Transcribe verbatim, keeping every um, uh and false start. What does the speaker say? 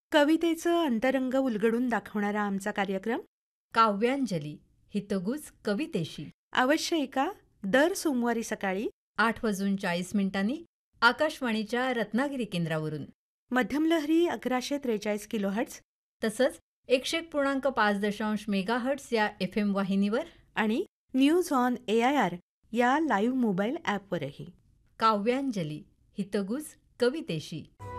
कवितेचं अंतरंग उलगडून दाखवणारा आमचा कार्यक्रम काव्यांजली हितगुज कवितेशी अवश्य ऐका दर सोमवारी सकाळी आठ वाजून चाळीस मिनिटांनी आकाशवाणीच्या रत्नागिरी केंद्रावरून, मध्यमलहरी अकराशे त्रेचाळीस किलोहर्ट्झ तसंच एकशे एक पूर्णांक पाच दशांश मेगाहर्ट्स या एफ एम वाहिनीवर आणि news on A I R या लाईव्ह मोबाईल ॲपवरही. काव्यांजली हितगुज कवितेशी.